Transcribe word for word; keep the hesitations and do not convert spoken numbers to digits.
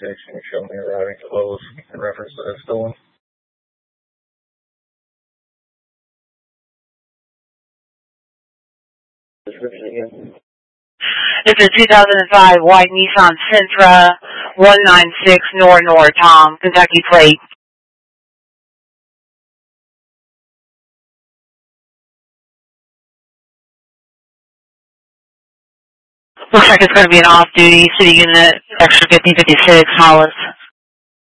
six, can you show me arriving close in reference to that stolen? Description again. It's a two thousand five white Nissan Sentra, one nine six Nor Nor Tom, Kentucky plate. Looks like it's going to be an off-duty, city unit, extra fifty fifty-six, Hollis.